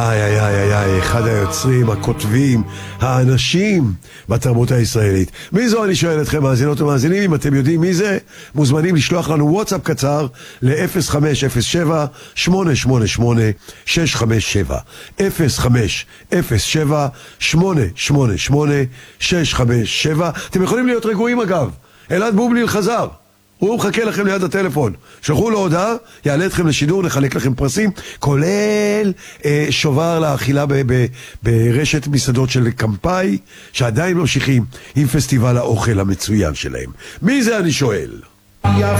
איי איי איי איי, אחד היוצרים, הכותבים, האנשים בתרבות הישראלית. מי זו, אני שואל אתכם, מאזינות ומאזינים, אם אתם יודעים מי זה, מוזמנים לשלוח לנו וואטסאפ קצר ל-0507-888-657 0507-888-657. אתם יכולים להיות רגועים אגב, אלעד בובליל חזר, הוא מחכה לכם ליד הטלפון, שלחו לו הודעה, יעלה אתכם לשידור, נחלק לכם פרסים, כולל שובר לאכילה ברשת מסעדות של קמפאי, שעדיין ממשיכים עם פסטיבל האוכל המצוין שלהם. מי זה, אני שואל? יפה